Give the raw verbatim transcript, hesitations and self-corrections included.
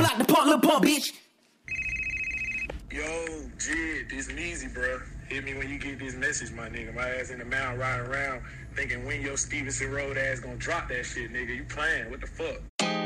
Like the pump, little pump, bitch. Yo, Jid, this easy, bro. Hit me when you get this message, my nigga. My ass in the mountain riding around thinking when your Stevenson Road ass gonna drop that shit, nigga. You playing? What the fuck?